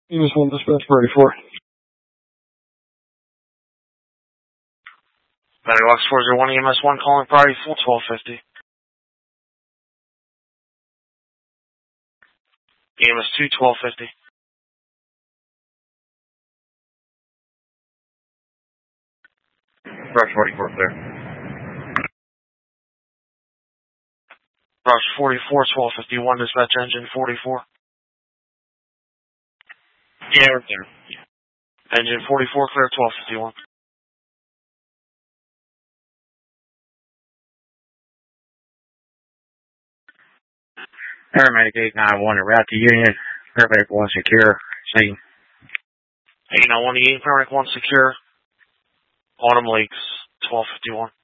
EMS 1 dispatch for 84. Battery Box 401, EMS 1 calling priority full 1250. EMS 2, 1250. Brush 44 clear. Brush 44, 1251, dispatch engine 44. Yeah, we're there. Engine 44, clear 1251. Paramedic 891 to route to Union. Paramedic 1 secure. Scene. 891 to Union, Paramedic 1 secure. Autumn Lakes, 1251.